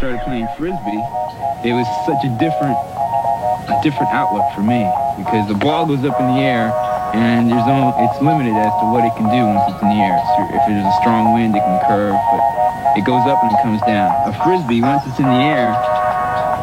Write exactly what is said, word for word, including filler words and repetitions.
started playing Frisbee, it was such a different, a different outlook for me because the ball goes up in the air and there's only, it's limited as to what it can do once it's in the air. So if there's a strong wind, it can curve, but it goes up and it comes down. A Frisbee, once it's in the air,